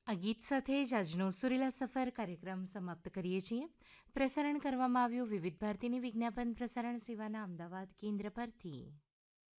આ ગીત સાથે જ આજનો સુરીલા સફર કાર્યક્રમ સમાપ્ત કરીએ છીએ. પ્રસારણ કરવામાં આવ્યું વિવિધ ભારતીની વિજ્ઞાપન પ્રસારણ સેવાના અમદાવાદ કેન્દ્ર પરથી.